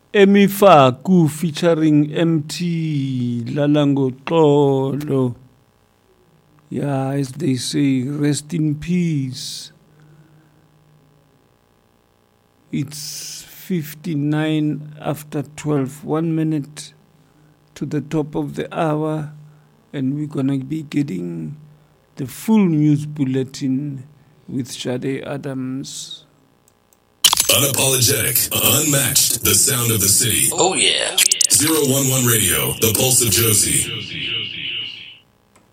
Emifaku featuring MT Lalango Xolo. Yeah, as they say, rest in peace. It's 59 after 12, 1 minute to the top of the hour, and we're going to be getting the full news bulletin with Sade Adams. Unapologetic, unmatched, the sound of the city. Oh, yeah. 011 Radio, the pulse of Josie.